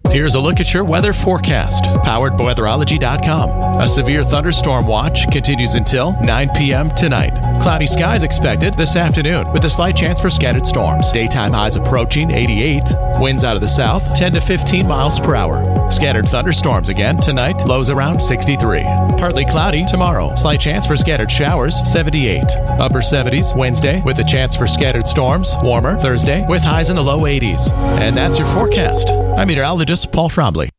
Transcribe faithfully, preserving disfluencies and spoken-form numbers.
Here's a look at your weather forecast, powered by weatherology dot com. A severe thunderstorm watch continues until nine p.m. tonight. Cloudy skies expected this afternoon with a slight chance for scattered storms. Daytime highs approaching eighty-eight. Winds out of the south ten to fifteen miles per hour. Scattered thunderstorms again tonight, lows around sixty-three. Partly cloudy tomorrow. Slight chance for scattered showers, seventy-eight. Upper seventies Wednesday with a chance for scattered storms. Warmer Thursday with highs in the low eighties. And that's your forecast. I'm meteorologist Paul Trombley.